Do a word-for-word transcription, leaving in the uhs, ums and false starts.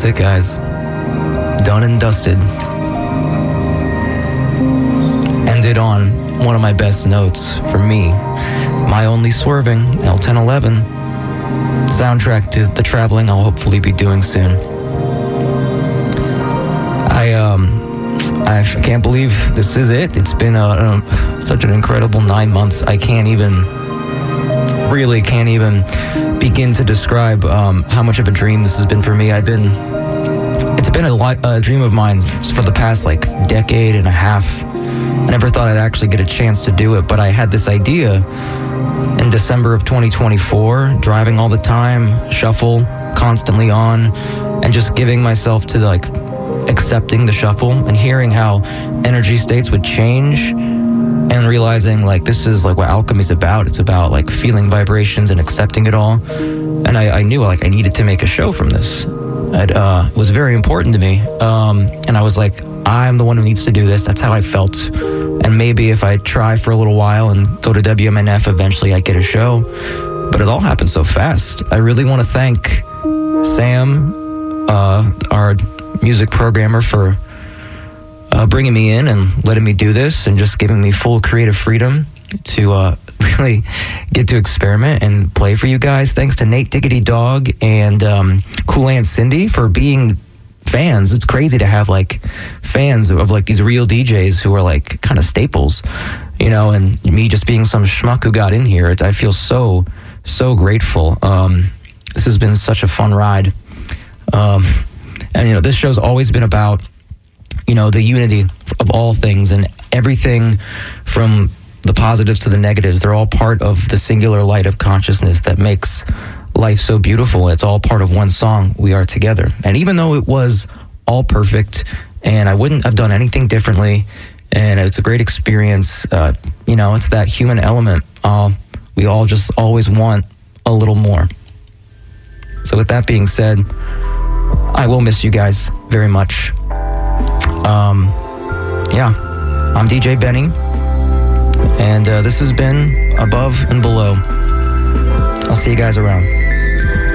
That's it, guys. Done and dusted. Ended on one of my best notes for me. My Only Swerving, L ten eleven. Soundtrack to the traveling I'll hopefully be doing soon. I, um... I can't believe this is it. It's been a, a, such an incredible nine months. I can't even, really can't even begin to describe um, how much of a dream this has been for me. I've been, it's been a, lot, a dream of mine for the past like decade and a half. I never thought I'd actually get a chance to do it, but I had this idea in December of twenty twenty-four, driving all the time, shuffle constantly on, and just giving myself to like accepting the shuffle and hearing how energy states would change and realizing like this is like what alchemy's about. It's about like feeling vibrations and accepting it all. And I, I knew like I needed to make a show from this. It uh, was very important to me. Um, and I was like, I'm the one who needs to do this. That's how I felt. And maybe if I try for a little while and go to W M N F, eventually I get a show. But it all happened so fast. I really want to thank Sam, uh, our music programmer, for uh, bringing me in and letting me do this and just giving me full creative freedom to uh, really get to experiment and play for you guys. Thanks to Nate Diggity Dog and um, Cool Aunt Cindy for being fans. It's crazy to have like fans of like these real D Js who are like kind of staples, you know, and me just being some schmuck who got in here. It, I feel so, so grateful. Um, this has been such a fun ride. Um, And, you know, this show's always been about, you know, the unity of all things and everything from the positives to the negatives. They're all part of the singular light of consciousness that makes life so beautiful. It's all part of one song, We Are Together. And even though it was all perfect and I wouldn't have done anything differently, and it's a great experience, uh, you know, it's that human element. Uh, we all just always want a little more. So with that being said, I will miss you guys very much. Um, yeah, I'm D J Benny, and uh, this has been Above and Below. I'll see you guys around.